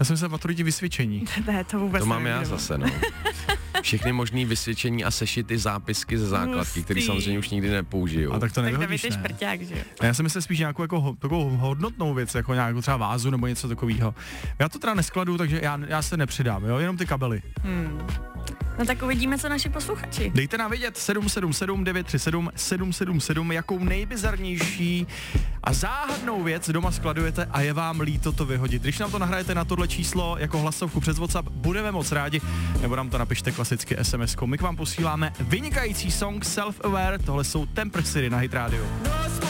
Já jsem se maturitní vysvědčení. Ne, to vůbec To mám nevím, já nebo. zase, no. Všechny možný vysvědčení a sešity zápisky ze základky, které samozřejmě už nikdy nepoužiju. A tak to Tak nevyhodíš, David je ne? šprťák, že jo? A já jsem myslel spíš nějakou jako takovou hodnotnou věc, jako nějakou třeba vázu nebo něco takového. Já to teda neskladu, takže já se nepřidám, jo, jenom ty kabely. No tak uvidíme, co naši posluchači. Dejte nám vědět 777 937 777, jakou nejbizarnější a záhadnou věc doma skladujete a je vám líto to vyhodit. Když nám to nahrajete na tohle číslo jako hlasovku přes WhatsApp, budeme moc rádi, nebo nám to napište klasicky SMS-kou. My k vám posíláme vynikající song Self Aware, tohle jsou Temper City na Hit Radio.